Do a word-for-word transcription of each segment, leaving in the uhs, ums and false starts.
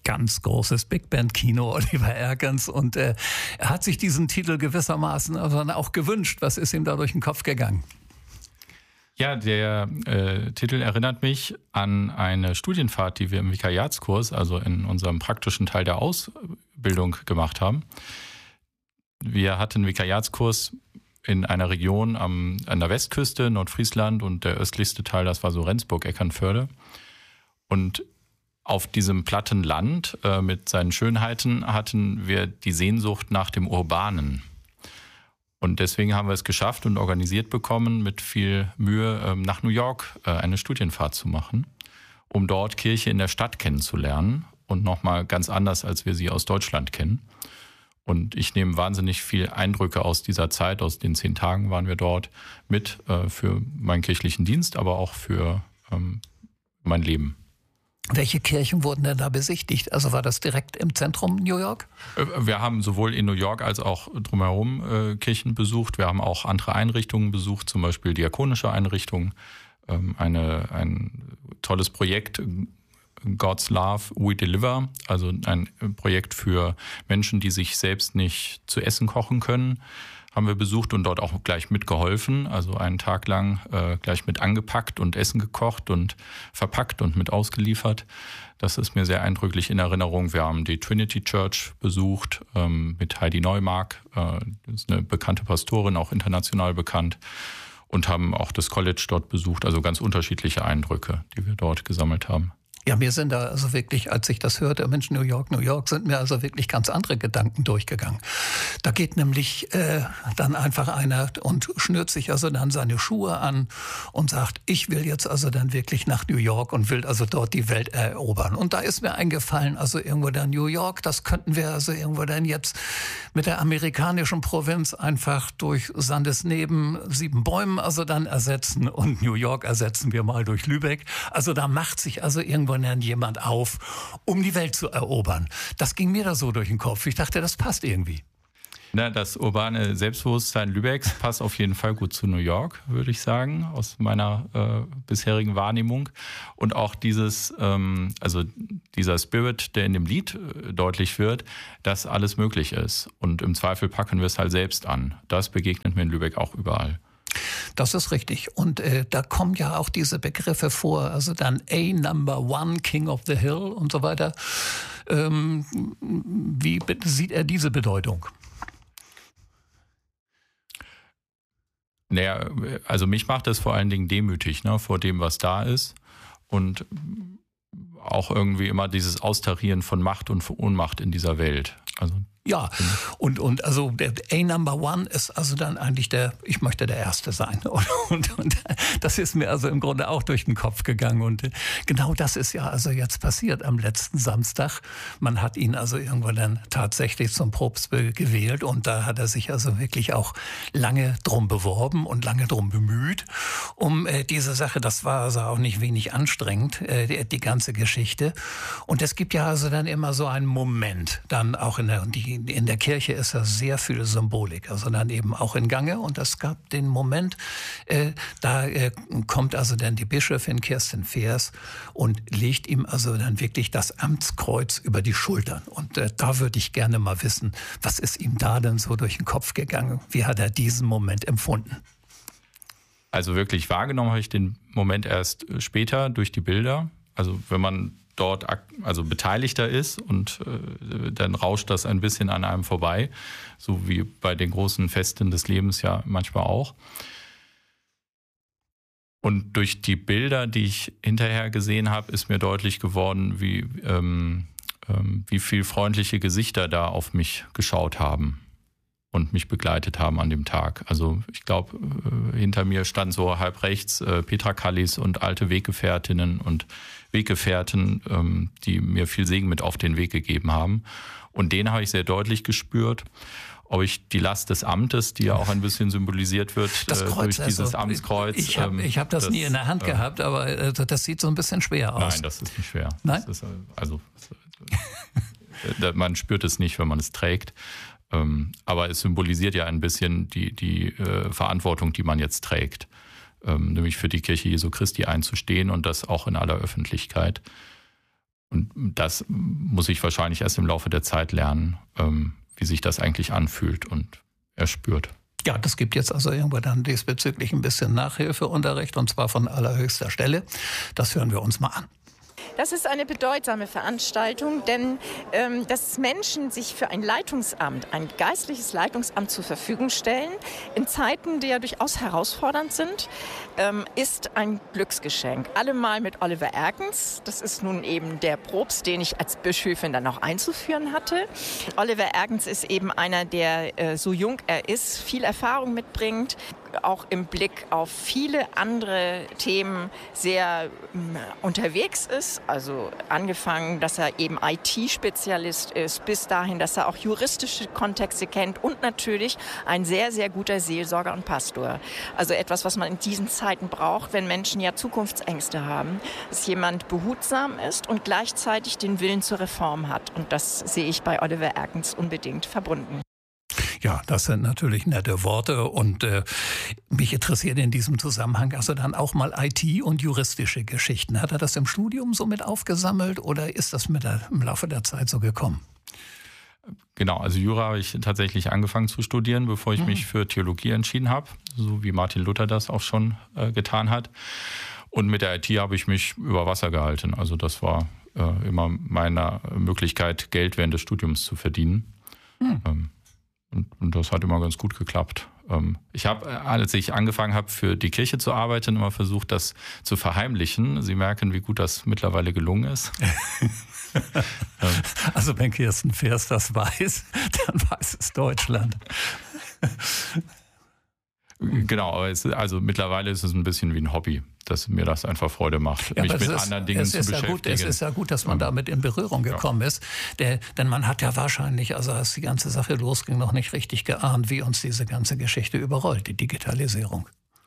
ganz großes Big Band Kino, Oliver Erkens, und äh, er hat sich diesen Titel gewissermaßen also auch gewünscht. Was ist ihm da durch den Kopf gegangen? Ja, der äh, Titel erinnert mich an eine Studienfahrt, die wir im Vikariatskurs, also in unserem praktischen Teil der Ausbildung gemacht haben. Wir hatten einen Vikariatskurs in einer Region am, an der Westküste, Nordfriesland, und der östlichste Teil, das war so Rendsburg, Eckernförde. Und auf diesem platten Land äh, mit seinen Schönheiten hatten wir die Sehnsucht nach dem Urbanen. Und deswegen haben wir es geschafft und organisiert bekommen, mit viel Mühe ähm, nach New York äh, eine Studienfahrt zu machen, um dort Kirche in der Stadt kennenzulernen und nochmal ganz anders, als wir sie aus Deutschland kennen. Und ich nehme wahnsinnig viel Eindrücke aus dieser Zeit, aus den zehn Tagen waren wir dort, mit äh, für meinen kirchlichen Dienst, aber auch für ähm, mein Leben. Welche Kirchen wurden denn da besichtigt? Also war das direkt im Zentrum New York? Wir haben sowohl in New York als auch drumherum äh, Kirchen besucht. Wir haben auch andere Einrichtungen besucht, zum Beispiel diakonische Einrichtungen. Ähm, eine, ein tolles Projekt, God's Love, We Deliver, also ein Projekt für Menschen, die sich selbst nicht zu essen kochen können, haben wir besucht und dort auch gleich mitgeholfen. Also einen Tag lang äh, gleich mit angepackt und Essen gekocht und verpackt und mit ausgeliefert. Das ist mir sehr eindrücklich in Erinnerung. Wir haben die Trinity Church besucht ähm, mit Heidi Neumark. Äh, das ist eine bekannte Pastorin, auch international bekannt. Und haben auch das College dort besucht. Also ganz unterschiedliche Eindrücke, die wir dort gesammelt haben. Ja, mir sind da also wirklich, als ich das hörte, Mensch, New York, New York, sind mir also wirklich ganz andere Gedanken durchgegangen. Da geht nämlich äh, dann einfach einer und schnürt sich also dann seine Schuhe an und sagt, ich will jetzt also dann wirklich nach New York und will also dort die Welt erobern. Und da ist mir eingefallen, also irgendwo dann New York, das könnten wir also irgendwo dann jetzt mit der amerikanischen Provinz einfach durch Sandesneben, sieben Bäumen also dann ersetzen und New York ersetzen wir mal durch Lübeck. Also da macht sich also irgendwo dann jemand auf, um die Welt zu erobern. Das ging mir da so durch den Kopf. Ich dachte, das passt irgendwie. Na, das urbane Selbstbewusstsein Lübecks passt auf jeden Fall gut zu New York, würde ich sagen, aus meiner äh, bisherigen Wahrnehmung. Und auch dieses, ähm, also dieser Spirit, der in dem Lied äh, deutlich wird, dass alles möglich ist. Und im Zweifel packen wir es halt selbst an. Das begegnet mir in Lübeck auch überall. Das ist richtig. Und äh, da kommen ja auch diese Begriffe vor, also dann A Number One, King of the Hill und so weiter. Ähm, wie sieht er diese Bedeutung? Naja, also mich macht das vor allen Dingen demütig, ne, vor dem, was da ist. Und auch irgendwie immer dieses Austarieren von Macht und Ohnmacht in dieser Welt. Also ja, und, und also der A Number One ist also dann eigentlich der, ich möchte der Erste sein. Und, und, und das ist mir also im Grunde auch durch den Kopf gegangen. Und genau das ist ja also jetzt passiert am letzten Samstag. Man hat ihn also irgendwann dann tatsächlich zum Propst gewählt und da hat er sich also wirklich auch lange drum beworben und lange drum bemüht. Um äh, diese Sache, das war also auch nicht wenig anstrengend, äh, die, die ganze Geschichte. Und es gibt ja also dann immer so einen Moment, dann auch in der, die in der Kirche ist ja sehr viel Symbolik, also dann eben auch in Gange. Und es gab den Moment, äh, da äh, kommt also dann die Bischöfin Kerstin Feers und legt ihm also dann wirklich das Amtskreuz über die Schultern. Und äh, da würde ich gerne mal wissen, was ist ihm da denn so durch den Kopf gegangen? Wie hat er diesen Moment empfunden? Also wirklich wahrgenommen habe ich den Moment erst später durch die Bilder. Also wenn man dort also beteiligter ist und äh, dann rauscht das ein bisschen an einem vorbei, so wie bei den großen Festen des Lebens ja manchmal auch. Und durch die Bilder, die ich hinterher gesehen habe, ist mir deutlich geworden, wie, ähm, ähm, wie viel freundliche Gesichter da auf mich geschaut haben und mich begleitet haben an dem Tag. Also ich glaube, äh, hinter mir stand so halb rechts äh, Petra Kallis und alte Weggefährtinnen und Weggefährten, ähm, die mir viel Segen mit auf den Weg gegeben haben. Und den habe ich sehr deutlich gespürt. Ob ich die Last des Amtes, die ja auch ein bisschen symbolisiert wird das Kreuz, durch dieses also, Amtskreuz. Ich habe ich hab das, das nie in der Hand äh, gehabt, aber äh, das sieht so ein bisschen schwer aus. Nein, das ist nicht schwer. Nein? Das ist, also man spürt es nicht, wenn man es trägt. Ähm, aber es symbolisiert ja ein bisschen die, die äh, Verantwortung, die man jetzt trägt. Ähm, nämlich für die Kirche Jesu Christi einzustehen und das auch in aller Öffentlichkeit. Und das muss ich wahrscheinlich erst im Laufe der Zeit lernen, ähm, wie sich das eigentlich anfühlt und erspürt. Ja, das gibt jetzt also irgendwo dann diesbezüglich ein bisschen Nachhilfeunterricht, und zwar von allerhöchster Stelle. Das hören wir uns mal an. Das ist eine bedeutsame Veranstaltung, denn ähm, dass Menschen sich für ein Leitungsamt, ein geistliches Leitungsamt zur Verfügung stellen, in Zeiten, die ja durchaus herausfordernd sind, ähm, ist ein Glücksgeschenk. Allemal mit Oliver Erkens, das ist nun eben der Propst, den ich als Bischöfin dann auch einzuführen hatte. Oliver Erkens ist eben einer, der äh, so jung er ist, viel Erfahrung mitbringt, auch im Blick auf viele andere Themen sehr äh, unterwegs ist. Also angefangen, dass er eben I T-Spezialist ist, bis dahin, dass er auch juristische Kontexte kennt und natürlich ein sehr, sehr guter Seelsorger und Pastor. Also etwas, was man in diesen Zeiten braucht, wenn Menschen ja Zukunftsängste haben, dass jemand behutsam ist und gleichzeitig den Willen zur Reform hat. Und das sehe ich bei Oliver Erkens unbedingt verbunden. Ja, das sind natürlich nette Worte, und äh, mich interessiert in diesem Zusammenhang also dann auch mal I T und juristische Geschichten. Hat er das im Studium so mit aufgesammelt oder ist das mit der, im Laufe der Zeit so gekommen? Genau, also Jura habe ich tatsächlich angefangen zu studieren, bevor ich mhm. mich für Theologie entschieden habe, so wie Martin Luther das auch schon äh, getan hat. Und mit der I T habe ich mich über Wasser gehalten. Also das war äh, immer meine Möglichkeit, Geld während des Studiums zu verdienen. Mhm. Ähm, Und, und das hat immer ganz gut geklappt. Ich habe, als ich angefangen habe, für die Kirche zu arbeiten, immer versucht, das zu verheimlichen. Sie merken, wie gut das mittlerweile gelungen ist. Also wenn Kirsten Feers das weiß, dann weiß es Deutschland. Genau, aber es, also mittlerweile ist es ein bisschen wie ein Hobby, dass mir das einfach Freude macht, ja, mich mit ist, anderen Dingen zu beschäftigen. Ja gut, es ist ja gut, dass man damit in Berührung gekommen ja. ist. Der, denn man hat ja wahrscheinlich, also als die ganze Sache losging, noch nicht richtig geahnt, wie uns diese ganze Geschichte überrollt, die Digitalisierung.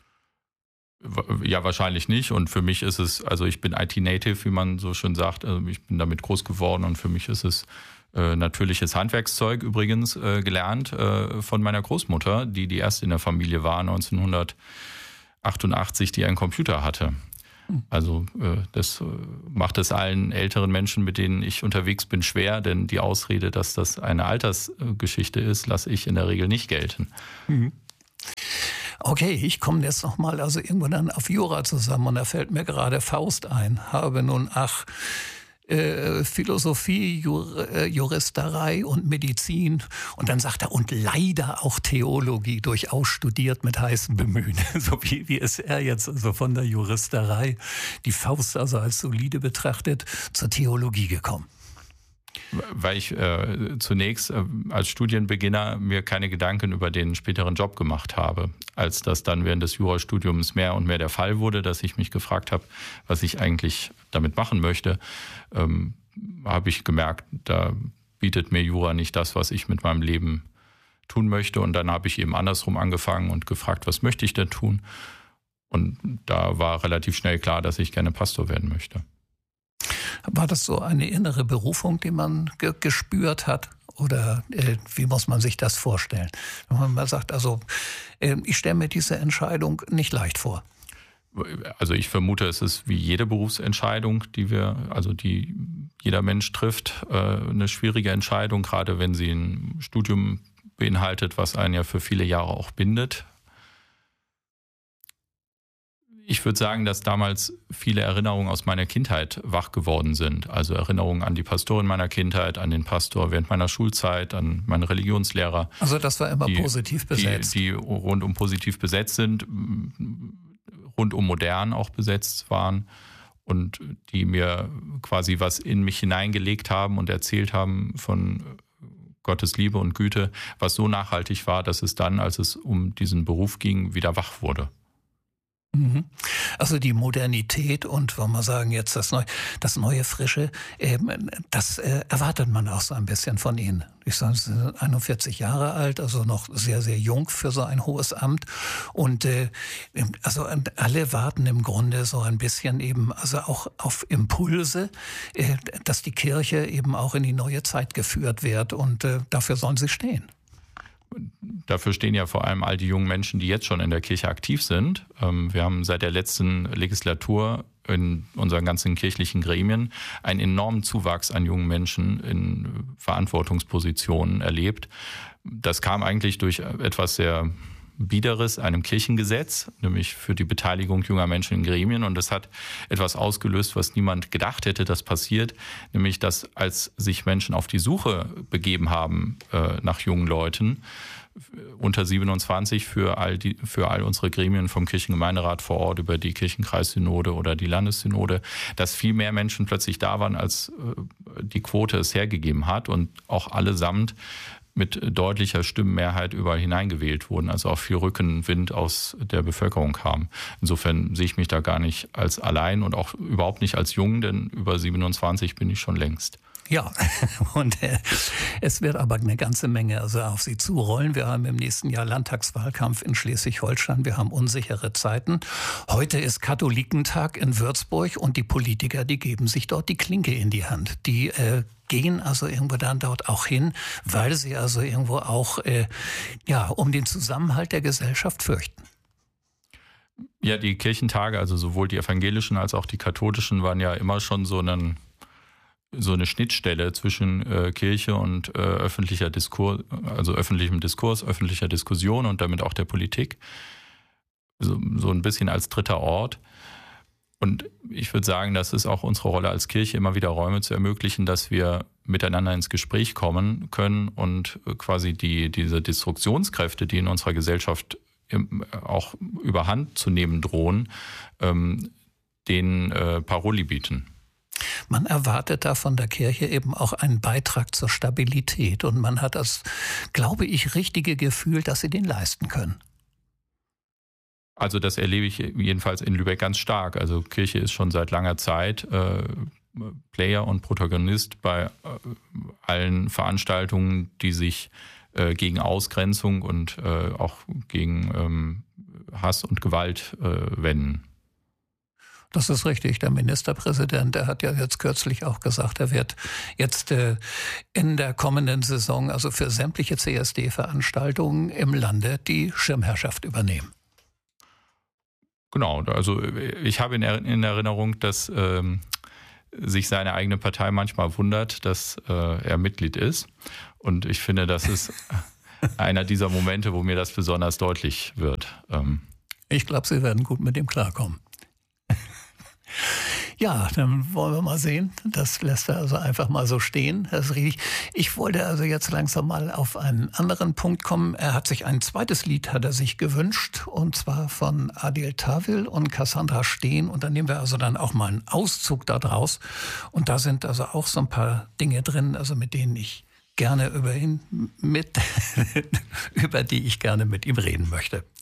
Ja, wahrscheinlich nicht. Und für mich ist es, also ich bin I T-Native, wie man so schön sagt. Also ich bin damit groß geworden, und für mich ist es äh, natürliches Handwerkszeug übrigens äh, gelernt äh, von meiner Großmutter, die die erste in der Familie war, neunzehnhundertachtundachtzig, die einen Computer hatte. Also äh, das äh, macht es allen älteren Menschen, mit denen ich unterwegs bin, schwer, denn die Ausrede, dass das eine Altersgeschichte ist, lasse ich in der Regel nicht gelten. Mhm. Okay, ich komme jetzt nochmal also irgendwo dann auf Jura zusammen, und da fällt mir gerade Faust ein. Habe nun, ach, äh, Philosophie, Jur, äh, Juristerei und Medizin, und dann sagt er, und leider auch Theologie, durchaus studiert mit heißem Bemühen. So wie, wie ist er jetzt also von der Juristerei, die Faust also als solide betrachtet, zur Theologie gekommen? Weil ich äh, zunächst äh, als Studienbeginner mir keine Gedanken über den späteren Job gemacht habe. Als das dann während des Jurastudiums mehr und mehr der Fall wurde, dass ich mich gefragt habe, was ich eigentlich damit machen möchte, ähm, habe ich gemerkt, da bietet mir Jura nicht das, was ich mit meinem Leben tun möchte. Und dann habe ich eben andersrum angefangen und gefragt, was möchte ich denn tun? Und da war relativ schnell klar, dass ich gerne Pastor werden möchte. War das so eine innere Berufung, die man ge- gespürt hat? Oder äh, wie muss man sich das vorstellen? Wenn man mal sagt, also äh, ich stelle mir diese Entscheidung nicht leicht vor. Also ich vermute, es ist wie jede Berufsentscheidung, die wir, also die jeder Mensch trifft, äh, eine schwierige Entscheidung, gerade wenn sie ein Studium beinhaltet, was einen ja für viele Jahre auch bindet. Ich würde sagen, dass damals viele Erinnerungen aus meiner Kindheit wach geworden sind. Also Erinnerungen an die Pastorin meiner Kindheit, an den Pastor während meiner Schulzeit, an meine Religionslehrer. Also das war immer die, positiv besetzt. Die, die rundum positiv besetzt sind, rundum modern auch besetzt waren und die mir quasi was in mich hineingelegt haben und erzählt haben von Gottes Liebe und Güte, was so nachhaltig war, dass es dann, als es um diesen Beruf ging, wieder wach wurde. Also die Modernität und, wollen wir sagen, jetzt das neue, das neue Frische, das erwartet man auch so ein bisschen von Ihnen. Ich sage, Sie sind einundvierzig Jahre alt, also noch sehr, sehr jung für so ein hohes Amt. Und also alle warten im Grunde so ein bisschen eben, also auch auf Impulse, dass die Kirche eben auch in die neue Zeit geführt wird. Und dafür sollen sie stehen. Dafür stehen ja vor allem all die jungen Menschen, die jetzt schon in der Kirche aktiv sind. Wir haben seit der letzten Legislatur in unseren ganzen kirchlichen Gremien einen enormen Zuwachs an jungen Menschen in Verantwortungspositionen erlebt. Das kam eigentlich durch etwas sehr Biederes, einem Kirchengesetz, nämlich für die Beteiligung junger Menschen in Gremien. Und das hat etwas ausgelöst, was niemand gedacht hätte, dass passiert. Nämlich, dass als sich Menschen auf die Suche begeben haben äh, nach jungen Leuten, unter siebenundzwanzig für all die, für all unsere Gremien vom Kirchengemeinderat vor Ort über die Kirchenkreissynode oder die Landessynode, dass viel mehr Menschen plötzlich da waren, als äh, die Quote es hergegeben hat und auch allesamt mit deutlicher Stimmenmehrheit überall hineingewählt wurden, also auch viel Rückenwind aus der Bevölkerung kam. Insofern sehe ich mich da gar nicht als allein und auch überhaupt nicht als jung, denn über siebenundzwanzig bin ich schon längst. Ja, und äh, es wird aber eine ganze Menge also auf Sie zurollen. Wir haben im nächsten Jahr Landtagswahlkampf in Schleswig-Holstein. Wir haben unsichere Zeiten. Heute ist Katholikentag in Würzburg und die Politiker, die geben sich dort die Klinke in die Hand. Die äh, gehen also irgendwo dann dort auch hin, weil sie also irgendwo auch äh, ja um den Zusammenhalt der Gesellschaft fürchten. Ja, die Kirchentage, also sowohl die evangelischen als auch die katholischen, waren ja immer schon so einen so eine Schnittstelle zwischen äh, Kirche und äh, öffentlicher Diskurs, also öffentlichem Diskurs, öffentlicher Diskussion und damit auch der Politik. So, so ein bisschen als dritter Ort. Und ich würde sagen, das ist auch unsere Rolle als Kirche, immer wieder Räume zu ermöglichen, dass wir miteinander ins Gespräch kommen können und quasi die, diese Destruktionskräfte, die in unserer Gesellschaft auch überhand zu nehmen drohen, ähm, denen äh, Paroli bieten. Man erwartet da von der Kirche eben auch einen Beitrag zur Stabilität und man hat das, glaube ich, richtige Gefühl, dass sie den leisten können. Also das erlebe ich jedenfalls in Lübeck ganz stark. Also Kirche ist schon seit langer Zeit äh, Player und Protagonist bei äh, allen Veranstaltungen, die sich äh, gegen Ausgrenzung und äh, auch gegen ähm, Hass und Gewalt äh, wenden. Das ist richtig. Der Ministerpräsident, der hat ja jetzt kürzlich auch gesagt, er wird jetzt äh, in der kommenden Saison, also für sämtliche C S D-Veranstaltungen im Lande, die Schirmherrschaft übernehmen. Genau, also ich habe in, in Erinnerung, dass ähm, sich seine eigene Partei manchmal wundert, dass äh, er Mitglied ist. Und ich finde, das ist einer dieser Momente, wo mir das besonders deutlich wird. Ähm. Ich glaube, Sie werden gut mit ihm klarkommen. Ja, dann wollen wir mal sehen. Das lässt er also einfach mal so stehen. Das ist richtig. Ich wollte also jetzt langsam mal auf einen anderen Punkt kommen. Er hat sich ein zweites Lied hat er sich gewünscht, und zwar von Adel Tawil und Cassandra Steen. Und dann nehmen wir also dann auch mal einen Auszug da draus. Und da sind also auch so ein paar Dinge drin, also mit denen ich gerne über ihn mit, über die ich gerne mit ihm reden möchte.